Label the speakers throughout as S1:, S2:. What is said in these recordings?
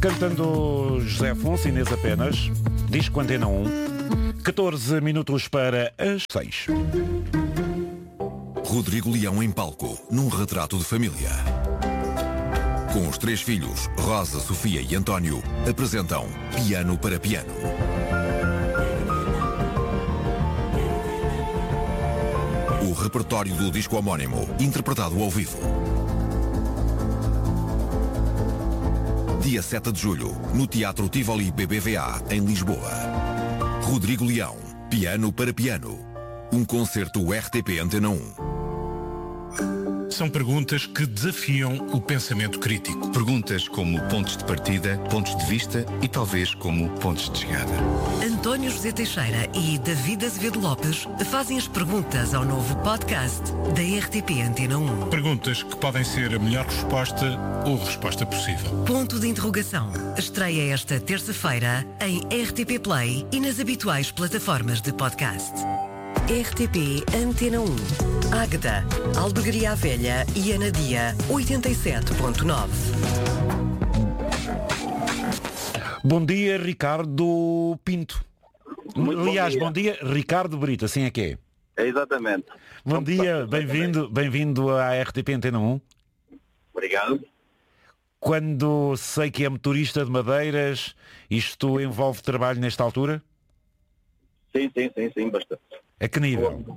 S1: Cantando José Afonso, Inês apenas, disco Antena 1, 14 minutos para as 6.
S2: Rodrigo Leão em palco, num retrato de família. Com os 3 filhos, Rosa, Sofia e António, apresentam Piano para Piano. O repertório do disco homónimo, interpretado ao vivo. Dia 7 de julho, no Teatro Tivoli BBVA, em Lisboa. Rodrigo Leão, Piano para Piano. Um concerto RTP Antena 1.
S3: São perguntas que desafiam o pensamento crítico.
S4: Perguntas como pontos de partida, pontos de vista e talvez como pontos de chegada.
S5: António José Teixeira e David Azevedo Lopes fazem as perguntas ao novo podcast da RTP Antena 1.
S3: Perguntas que podem ser a melhor resposta ou resposta possível.
S5: Ponto de interrogação. Estreia esta terça-feira em RTP Play e nas habituais plataformas de podcast. RTP Antena 1. Águeda, Albergaria à Velha e Anadia, 87.9.
S1: Bom dia, Ricardo Pinto. Aliás, bom dia, Ricardo Brito, assim é que é.
S6: É exatamente.
S1: Bom dia, bem-vindo à RTP Antena 1.
S6: Obrigado.
S1: Quando sei que é motorista de madeiras, isto envolve trabalho nesta altura?
S6: Sim, bastante.
S1: A que nível?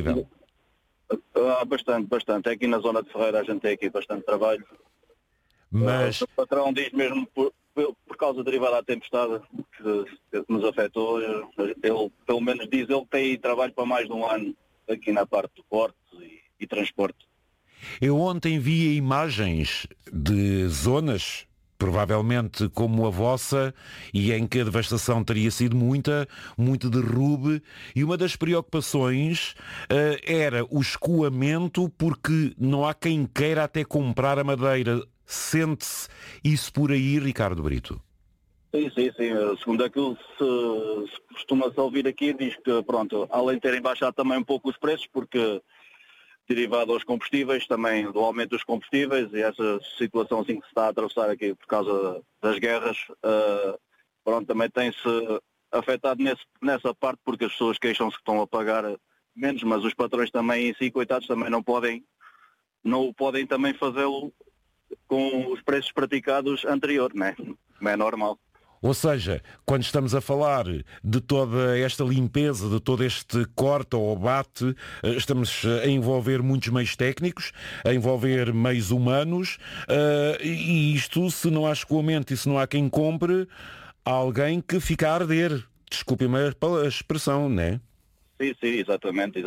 S6: Bastante. Aqui na zona de Ferreira a gente tem aqui bastante trabalho.
S1: Mas
S6: O patrão diz mesmo por causa derivada da tempestade que nos afetou, ele pelo menos diz ele tem trabalho para mais de um ano aqui na parte do porto e transporte.
S1: eu ontem vi imagens de zonas, provavelmente como a vossa, e em que a devastação teria sido muito derrube, e uma das preocupações era o escoamento, porque não há quem queira até comprar a madeira. Sente-se isso por aí, Ricardo Brito?
S6: Sim. Segundo aquilo se costuma-se ouvir aqui, diz que, pronto, além de terem baixado também um pouco os preços, porque derivado aos combustíveis, também do aumento dos combustíveis e essa situação assim que se está a atravessar aqui por causa das guerras, também tem-se afetado nessa parte, porque as pessoas queixam-se que estão a pagar menos, mas os patrões também em si, coitados, também não podem também fazê-lo com os preços praticados anterior, né? Não é normal.
S1: Ou seja, quando estamos a falar de toda esta limpeza, de todo este corte ou bate, estamos a envolver muitos meios técnicos, a envolver meios humanos, e isto, se não há escoamento e se não há quem compre, há alguém que fica a arder. Desculpe-me a expressão, não é?
S6: Sim, exatamente.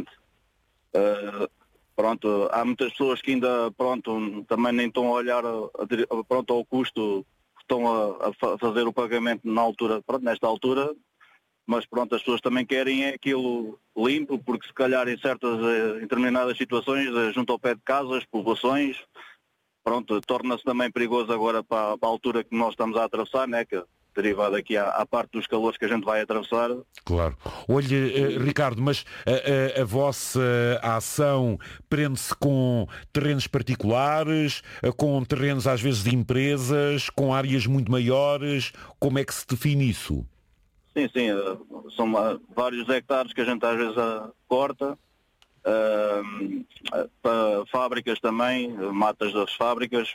S6: Há muitas pessoas que ainda, também nem estão a olhar ao custo, estão a fazer o pagamento nesta altura, mas as pessoas também querem aquilo limpo, porque se calhar em determinadas situações, junto ao pé de casas, povoações, torna-se também perigoso agora para a altura que nós estamos a atravessar, né, que derivado aqui à parte dos calores que a gente vai atravessar.
S1: Claro. Olhe, Ricardo, mas a vossa ação prende-se com terrenos particulares, com terrenos às vezes de empresas, com áreas muito maiores? Como é que se define isso?
S6: Sim, são vários hectares que a gente às vezes corta, para fábricas também, matas das fábricas,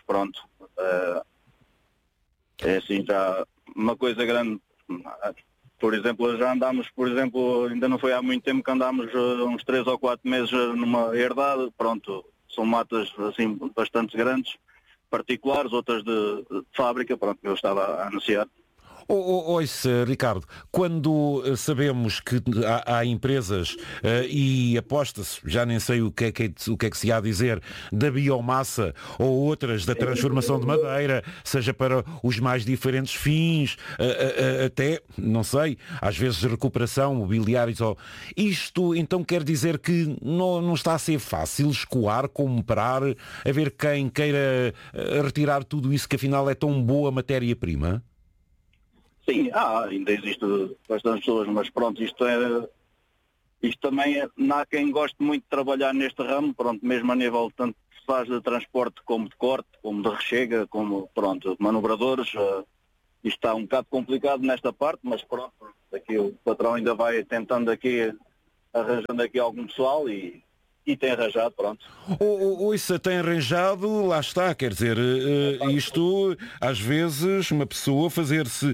S6: é assim já uma coisa grande. Por exemplo, já andámos, ainda não foi há muito tempo que andámos uns 3 ou 4 meses numa herdade, são matas assim bastante grandes, particulares, outras de fábrica, que eu estava a anunciar.
S1: Ouça, Ricardo, quando sabemos que há empresas e aposta-se, já nem sei o que é que se há a dizer, da biomassa ou outras da transformação de madeira, seja para os mais diferentes fins, até, não sei, às vezes de recuperação, mobiliários. Isto então quer dizer que não está a ser fácil escoar, comprar, haver quem queira retirar tudo isso que afinal é tão boa matéria-prima?
S6: Sim, ainda existe bastante pessoas, mas isto isto também não há quem goste muito de trabalhar neste ramo, pronto, mesmo a nível tanto se faz de transporte como de corte, como de rechega, como, pronto, manobradores. Isto está um bocado complicado nesta parte, mas pronto, aqui o patrão ainda vai tentando aqui, arranjando aqui algum pessoal e tem arranjado, pronto.
S1: Isso tem arranjado, lá está, quer dizer, isto, às vezes, uma pessoa fazer-se...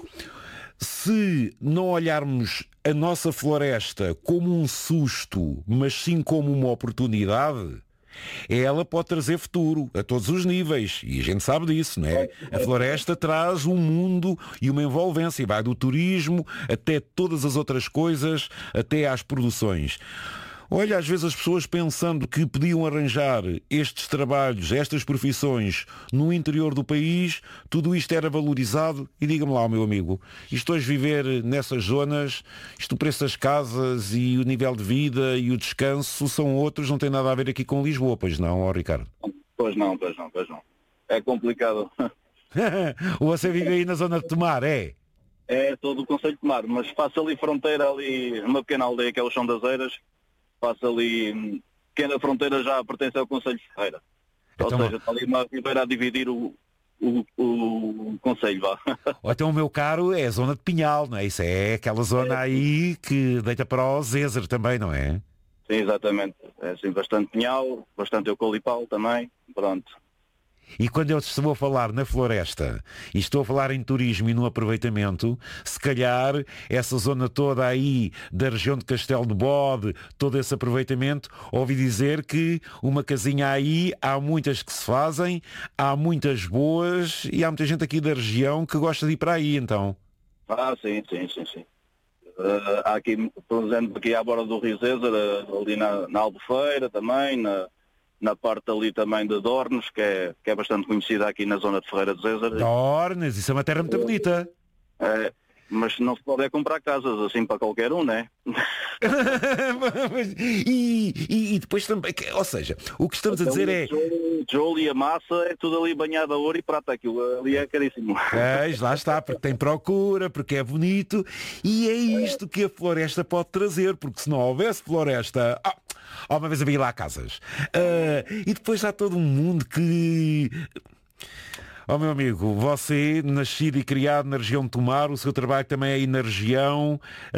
S1: Se não olharmos a nossa floresta como um susto, mas sim como uma oportunidade, ela pode trazer futuro a todos os níveis. E a gente sabe disso, não é? A floresta traz um mundo e uma envolvência. Vai do turismo até todas as outras coisas, até às produções. Olha, às vezes as pessoas pensando que podiam arranjar estes trabalhos, estas profissões no interior do país, tudo isto era valorizado. E diga-me lá, meu amigo, isto hoje viver nessas zonas, isto o preço das casas e o nível de vida e o descanso são outros, não tem nada a ver aqui com Lisboa, pois não, ó Ricardo?
S6: Pois não. É complicado.
S1: Você vive aí na zona de Tomar, é?
S6: É todo o concelho de Tomar, mas faço ali fronteira, ali uma pequena aldeia que é o Chão das Eiras. Passa ali, pequena fronteira já pertence ao concelho de Ferreira.
S1: Então,
S6: ou seja, está ali uma ribeira a dividir o concelho, vá.
S1: Então, o meu caro, é a zona de Pinhal, não é? Isso é aquela zona aí que deita para o Zézer também, não é?
S6: Sim, exatamente. É assim, bastante pinhal, bastante eucalipal também, pronto.
S1: E quando eu estou a falar na floresta e estou a falar em turismo e no aproveitamento, se calhar essa zona toda aí da região de Castelo de Bode, todo esse aproveitamento, ouvi dizer que uma casinha aí, há muitas que se fazem, há muitas boas e há muita gente aqui da região que gosta de ir para aí, então.
S6: Sim. Há aqui, por exemplo, aqui à borda do Rio Zézer, ali na Albufeira também, na parte ali também de Dornes, que é bastante conhecida aqui na zona de Ferreira de Zézer.
S1: Dornes, isso é uma terra muito bonita.
S6: Mas não se pode comprar casas assim para qualquer um, né?
S1: e depois também, ou seja, o que estamos a dizer é...
S6: Tijolo e a massa é tudo ali banhado a ouro e prata, aquilo ali é caríssimo.
S1: Lá está, porque tem procura, porque é bonito, e é isto que a floresta pode trazer, porque se não houvesse floresta... uma vez havia lá casas. E depois há todo um mundo que... meu amigo, você, nascido e criado na região de Tomar, o seu trabalho também é aí na região,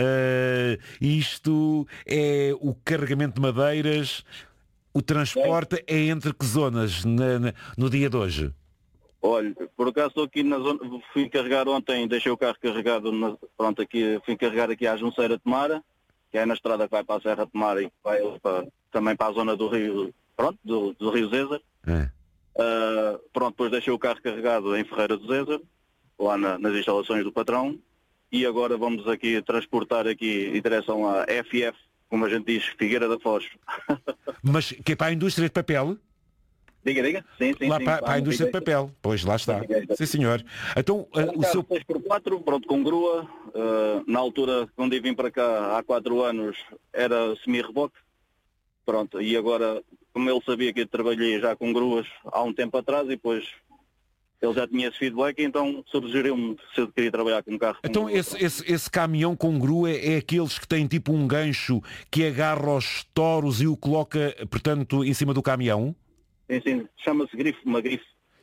S1: isto é o carregamento de madeiras, o transporte é entre que zonas no dia de hoje?
S6: Olha, por acaso estou aqui na zona, fui carregar ontem, deixei o carro carregado, fui carregar aqui à Junceira de Tomar, que é na estrada que vai para a Serra de Tomar e que vai também para a zona do Rio, do Rio Zézer. Depois deixei o carro carregado em Ferreira do Zézer, lá nas instalações do patrão, e agora vamos aqui transportar aqui em direção à FF, como a gente diz, Figueira da Foz.
S1: Mas que é para a indústria de papel?
S6: Diga. Sim.
S1: Lá para a indústria de papel. Pois, lá está. Sim, senhor. Então,
S6: o seu... 6x4, pronto, com grua. Na altura, quando eu vim para cá, há 4 anos, era semi-reboque. Pronto, e agora, como ele sabia que eu trabalhei já com gruas há um tempo atrás, e depois ele já tinha esse feedback, então sugeriu-me se eu queria trabalhar com um carro.
S1: Então esse caminhão com grua é aqueles que têm tipo um gancho que agarra os touros e o coloca, portanto, em cima do caminhão?
S6: Sim, chama-se grife, uma grife.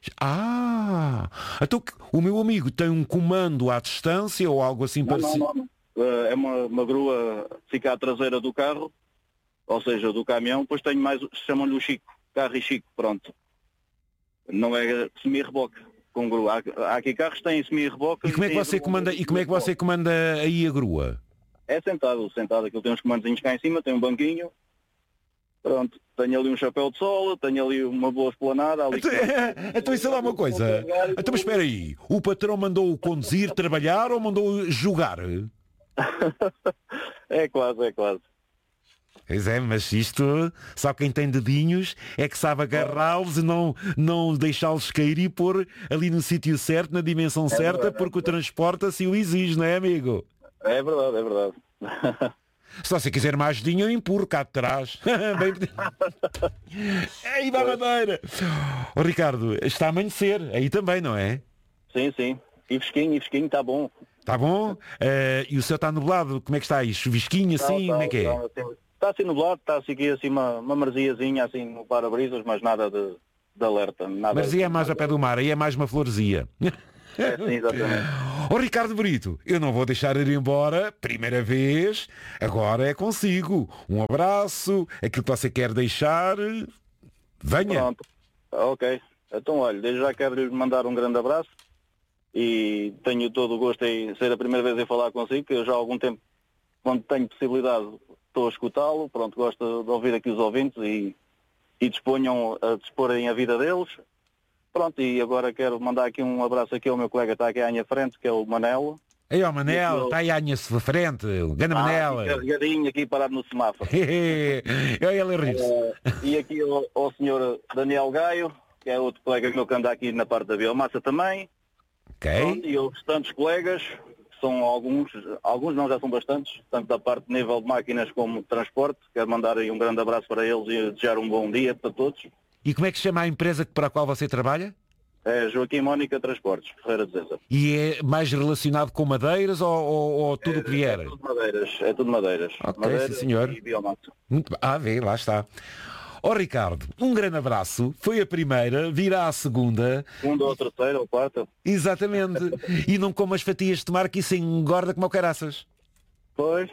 S1: Então o meu amigo tem um comando à distância ou algo assim parecido?
S6: Não. É uma grua, fica à traseira do carro, ou seja, do caminhão, depois tenho mais, chamam-lhe o Chico, carro e Chico, pronto. Não é semi-reboque com grua. Há aqui carros que têm semi-reboque.
S1: E como é que você comanda aí a grua?
S6: É sentado, aquilo tem uns comandozinhos cá em cima, tem um banquinho. Pronto, tenho ali um chapéu de sol, tenho ali uma boa esplanada.
S1: Então isso é lá uma coisa. Então mas espera aí, o patrão mandou-o conduzir, trabalhar ou mandou-o jogar?
S6: É quase.
S1: Pois é, mas isto, só quem tem dedinhos é que sabe agarrá-los e não deixá-los cair e pôr ali no sítio certo, na dimensão certa, porque o transporte assim o exige, não é, amigo?
S6: É verdade.
S1: Se você quiser mais dinheiro, eu empurro cá de trás. Aí vai a madeira. Ricardo, está a amanhecer, aí também, não é?
S6: Sim. E fresquinho, está bom.
S1: Está bom? E o céu está nublado, como é que está aí? Chuvisquinho assim, como é que é?
S6: Está assim nublado, está aqui assim uma marziazinha assim no para-brisas, mas nada de alerta. Nada
S1: Marzia é mais ao pé do mar, aí é mais uma florzinha.
S6: É, sim, exatamente.
S1: Ricardo Brito, eu não vou deixar ir embora, primeira vez, agora é consigo. Um abraço, aquilo que você quer deixar, venha.
S6: Pronto, ok. Então, olha, desde já quero-lhe mandar um grande abraço e tenho todo o gosto em ser a primeira vez em falar consigo, que eu já há algum tempo, quando tenho possibilidade, estou a escutá-lo. Pronto, gosto de ouvir aqui os ouvintes e disponham a disporem a vida deles. Pronto, e agora quero mandar aqui um abraço aqui ao meu colega que está aqui à minha frente, que é o Manelo.
S1: Aí, ó Manel, está aí à minha frente, o grande Manel.
S6: Carregadinho aqui parado no semáforo.
S1: Ele ri-se.
S6: E aqui ao senhor Daniel Gaio, que é outro colega meu que anda aqui na parte da biomassa também.
S1: Ok.
S6: Pronto, e os restantes colegas, que são alguns não, já são bastantes, tanto da parte de nível de máquinas como de transporte. Quero mandar aí um grande abraço para eles e desejar um bom dia para todos.
S1: E como é que se chama a empresa para a qual você trabalha?
S6: É Joaquim Mónica Transportes, Ferreira de Zézer.
S1: E é mais relacionado com madeiras ou tudo o que vier?
S6: É tudo madeiras.
S1: Ok,
S6: Madeiras
S1: sim, senhor.
S6: E biomassa.
S1: Muito bem. Vê, lá está. Ricardo, um grande abraço. Foi a primeira, virá a segunda.
S6: Segunda ou terceira ou quarta.
S1: Exatamente. E não coma as fatias de tomar que isso engorda como o caraças.
S6: Pois.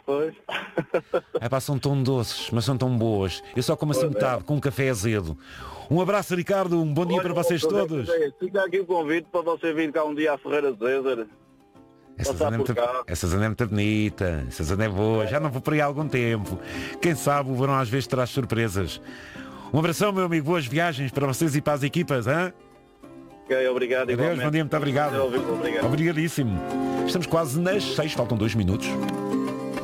S1: São tão doces, mas são tão boas. Eu só como assim metade, com um café azedo. Um abraço, Ricardo, um bom dia para vocês todos.
S6: Fica aqui o convite para você vir cá um dia à Ferreira de Zézer.
S1: Essa zona é muito bonita, essa zona é boa. Já não vou por aí há algum tempo. Quem sabe o verão às vezes traz surpresas. Um abração, meu amigo, boas viagens para vocês e para as equipas, hein?
S6: Ok, obrigado.
S1: Adeus, bom dia, muito obrigado.
S6: Obrigado.
S1: Obrigadíssimo. Estamos quase nas 6, faltam 2 minutos.